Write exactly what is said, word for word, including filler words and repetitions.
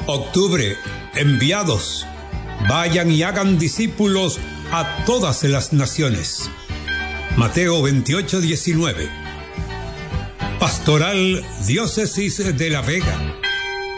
Octubre, enviados, vayan y hagan discípulos a todas las naciones. Mateo veintiocho, diecinueve. Pastoral Diócesis de La Vega.